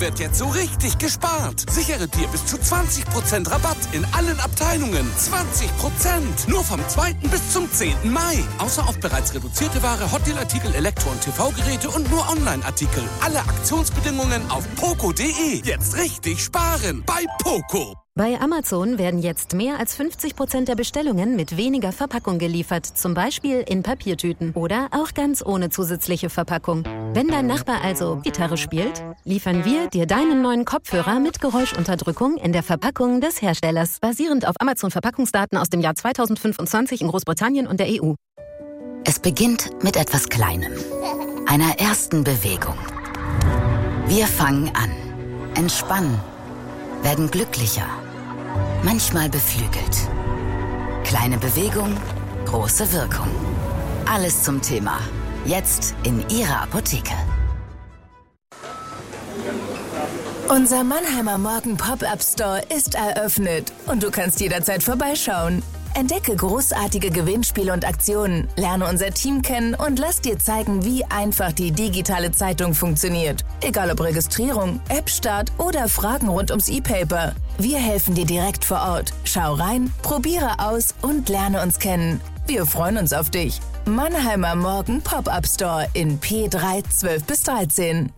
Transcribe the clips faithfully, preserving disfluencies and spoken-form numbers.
Wird jetzt so richtig gespart. Sichere dir bis zu zwanzig Prozent Rabatt in allen Abteilungen. zwanzig Prozent. Nur vom zweiten bis zum zehnten Mai. Außer auf bereits reduzierte Ware, Hotdeal-Artikel, Elektro- und T V-Geräte und nur Online-Artikel. Alle Aktionsbedingungen auf poco punkt de. Jetzt richtig sparen bei Poco. Bei Amazon werden jetzt mehr als fünfzig Prozent der Bestellungen mit weniger Verpackung geliefert. Zum Beispiel in Papiertüten oder auch ganz ohne zusätzliche Verpackung. Wenn dein Nachbar also Gitarre spielt, liefern wir dir deinen neuen Kopfhörer mit Geräuschunterdrückung in der Verpackung des Herstellers. Basierend auf Amazon-Verpackungsdaten aus dem Jahr zweitausendfünfundzwanzig in Großbritannien und der E U. Es beginnt mit etwas Kleinem. Einer ersten Bewegung. Wir fangen an. Entspannen. Werden glücklicher. Manchmal beflügelt. Kleine Bewegung, große Wirkung. Alles zum Thema. Jetzt in Ihrer Apotheke. Unser Mannheimer Morgen Pop-Up Store ist eröffnet und du kannst jederzeit vorbeischauen. Entdecke großartige Gewinnspiele und Aktionen, lerne unser Team kennen und lass dir zeigen, wie einfach die digitale Zeitung funktioniert. Egal ob Registrierung, App-Start oder Fragen rund ums E-Paper. Wir helfen dir direkt vor Ort. Schau rein, probiere aus und lerne uns kennen. Wir freuen uns auf dich. Mannheimer Morgen Pop-Up Store in P drei zwölf bis dreizehn.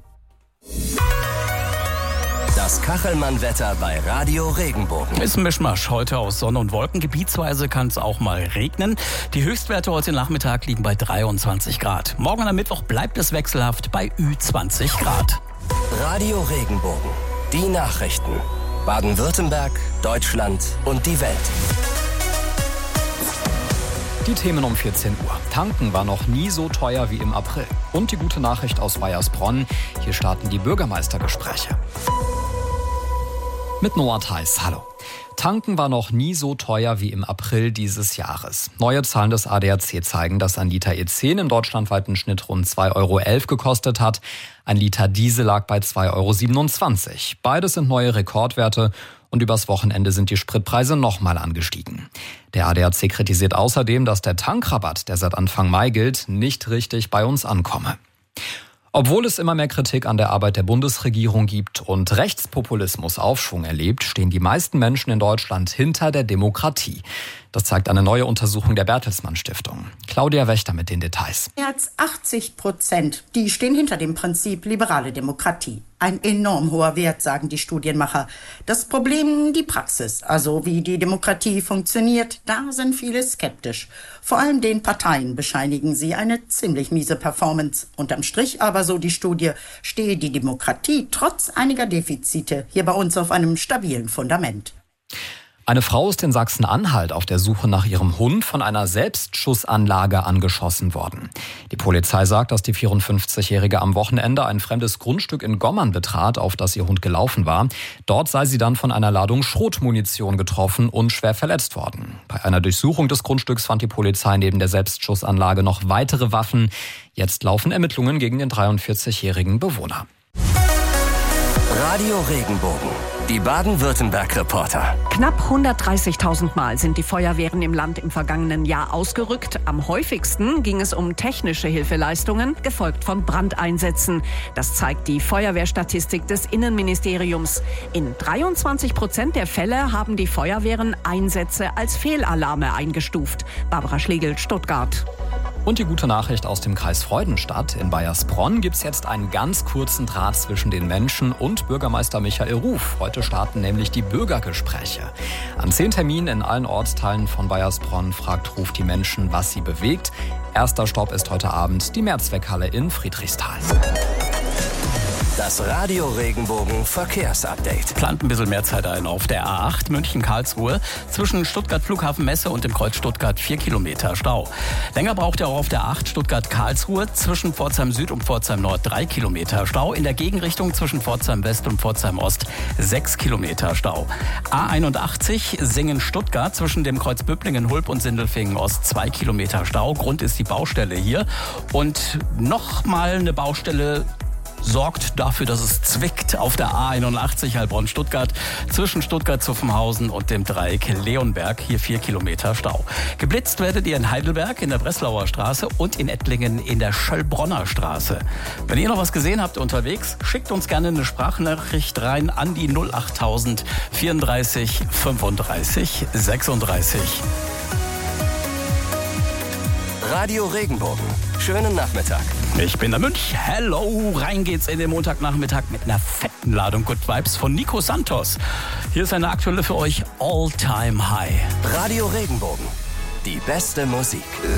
Das Kachelmann-Wetter bei Radio Regenbogen. Ist ein Mischmasch heute aus Sonne und Wolken. Gebietsweise kann es auch mal regnen. Die Höchstwerte heute Nachmittag liegen bei dreiundzwanzig Grad. Morgen am Mittwoch bleibt es wechselhaft bei Ü zwanzig Grad. Radio Regenbogen. Die Nachrichten. Baden-Württemberg, Deutschland und die Welt. Die Themen um vierzehn Uhr. Tanken war noch nie so teuer wie im April. Und die gute Nachricht aus Baiersbronn. Hier starten die Bürgermeistergespräche. Mit Noah Theis, hallo. Tanken war noch nie so teuer wie im April dieses Jahres. Neue Zahlen des A D A C zeigen, dass ein Liter E zehn im deutschlandweiten Schnitt rund zwei Euro elf gekostet hat. Ein Liter Diesel lag bei zwei Euro siebenundzwanzig. Beides sind neue Rekordwerte. Und übers Wochenende sind die Spritpreise nochmal angestiegen. Der A D A C kritisiert außerdem, dass der Tankrabatt, der seit Anfang Mai gilt, nicht richtig bei uns ankomme. Obwohl es immer mehr Kritik an der Arbeit der Bundesregierung gibt und Rechtspopulismus Aufschwung erlebt, stehen die meisten Menschen in Deutschland hinter der Demokratie. Das zeigt eine neue Untersuchung der Bertelsmann Stiftung. Claudia Wächter mit den Details. Mehr als achtzig Prozent, die stehen hinter dem Prinzip liberale Demokratie. Ein enorm hoher Wert, sagen die Studienmacher. Das Problem die Praxis, also wie die Demokratie funktioniert, da sind viele skeptisch. Vor allem den Parteien bescheinigen sie eine ziemlich miese Performance. Unterm Strich aber, so die Studie, stehe die Demokratie trotz einiger Defizite hier bei uns auf einem stabilen Fundament. Eine Frau ist in Sachsen-Anhalt auf der Suche nach ihrem Hund von einer Selbstschussanlage angeschossen worden. Die Polizei sagt, dass die vierundfünfzigjährige am Wochenende ein fremdes Grundstück in Gommern betrat, auf das ihr Hund gelaufen war. Dort sei sie dann von einer Ladung Schrotmunition getroffen und schwer verletzt worden. Bei einer Durchsuchung des Grundstücks fand die Polizei neben der Selbstschussanlage noch weitere Waffen. Jetzt laufen Ermittlungen gegen den dreiundvierzigjährigen Bewohner. Radio Regenbogen. Die Baden-Württemberg-Reporter. Knapp hundertdreißigtausend Mal sind die Feuerwehren im Land im vergangenen Jahr ausgerückt. Am häufigsten ging es um technische Hilfeleistungen, gefolgt von Brandeinsätzen. Das zeigt die Feuerwehrstatistik des Innenministeriums. In dreiundzwanzig Prozent der Fälle haben die Feuerwehren Einsätze als Fehlalarme eingestuft. Barbara Schlegel, Stuttgart. Und die gute Nachricht aus dem Kreis Freudenstadt. In Baiersbronn gibt es jetzt einen ganz kurzen Draht zwischen den Menschen und Bürgermeister Michael Ruf. Heute starten nämlich die Bürgergespräche. An zehn Terminen in allen Ortsteilen von Baiersbronn fragt Ruf die Menschen, was sie bewegt. Erster Stopp ist heute Abend die Mehrzweckhalle in Friedrichsthal. Das Radio Regenbogen Verkehrsupdate. Plant ein bisschen mehr Zeit ein auf der A acht München-Karlsruhe. Zwischen Stuttgart Flughafen Messe und dem Kreuz Stuttgart vier Kilometer Stau. Länger braucht ihr auch auf der acht Stuttgart-Karlsruhe. Zwischen Pforzheim Süd und Pforzheim Nord drei Kilometer Stau. In der Gegenrichtung zwischen Pforzheim West und Pforzheim Ost sechs Kilometer Stau. A einundachtzig Singen-Stuttgart zwischen dem Kreuz Böblingen, Hulb und Sindelfingen Ost zwei Kilometer Stau. Grund ist die Baustelle hier. Und nochmal eine Baustelle sorgt dafür, dass es zwickt auf der A einundachtzig Heilbronn-Stuttgart zwischen Stuttgart-Zuffenhausen und dem Dreieck Leonberg. Hier vier Kilometer Stau. Geblitzt werdet ihr in Heidelberg in der Breslauer Straße und in Ettlingen in der Schöllbronner Straße. Wenn ihr noch was gesehen habt unterwegs, schickt uns gerne eine Sprachnachricht rein an die null achttausend vierunddreißig fünfunddreißig sechsunddreißig. Radio Regenbogen. Schönen Nachmittag. Ich bin der Münch. Hello. Rein geht's in den Montagnachmittag mit einer fetten Ladung Good Vibes von Nico Santos. Hier ist eine aktuelle für euch All Time High. Radio Regenbogen. Die beste Musik.